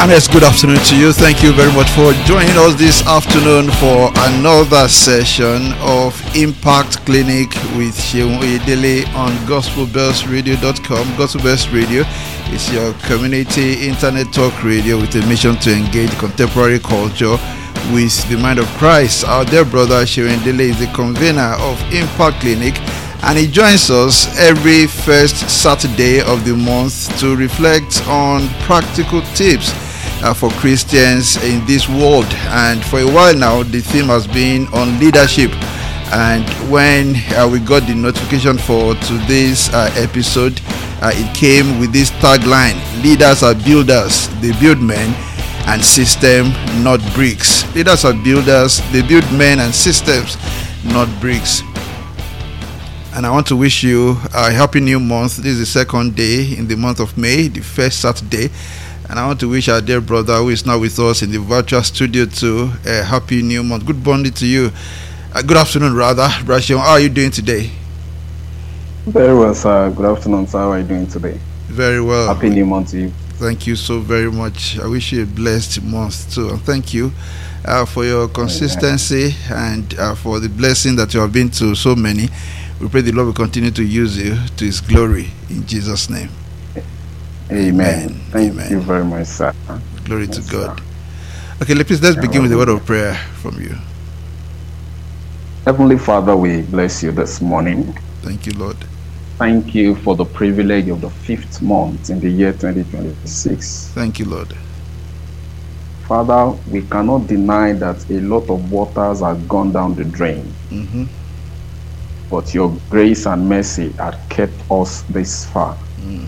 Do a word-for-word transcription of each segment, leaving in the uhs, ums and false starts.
And it's good afternoon to you. Thank you very much for joining us this afternoon for another session of Impact Clinic with Seun Oyedele on gospel bells radio dot com. Gospel Bells Radio is your community internet talk radio with a mission to engage contemporary culture with the mind of Christ. Our dear brother Seun Oyedele is the convener of Impact Clinic, and he joins us every first Saturday of the month to reflect on practical tips uh, for Christians in this world. And for a while now, the theme has been on leadership. And when uh, we got the notification for today's uh, episode, uh, it came with this tagline: leaders are builders, they build men and system, not bricks. Leaders are builders, they build men and systems, not bricks. And I want to wish you a happy new month. This is the second day in the month of May, the first Saturday. And I want to wish our dear brother who is now with us in the virtual studio too a happy new month. Good morning to you. Uh, good afternoon, rather. Brashion, how are you doing today? Very well, sir. Good afternoon, sir. How are you doing today? Very well. Happy new month to you. Thank you so very much. I wish you a blessed month too. And thank you uh, for your consistency and uh, for the blessing that you have been to so many. We pray the Lord will continue to use you to His glory in Jesus' name. Amen. Amen. Thank Amen. you very much, sir. Glory Yes, to God. sir. Okay, please let's begin with a word of prayer from you. Heavenly Father, we bless you this morning. Thank you, Lord. Thank you for the privilege of the fifth month in the year twenty twenty-six. Thank you, Lord. Father, we cannot deny that a lot of waters have gone down the drain. Mm-hmm. But your grace and mercy have kept us this far. Mm.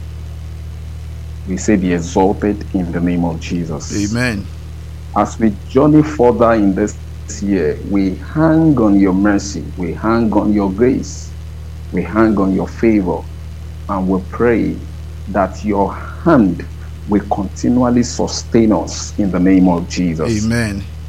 We say be exalted in the name of Jesus. Amen. As we journey further in this year, we hang on your mercy, we hang on your grace, we hang on your favor, and we pray that your hand will continually sustain us in the name of Jesus. Amen.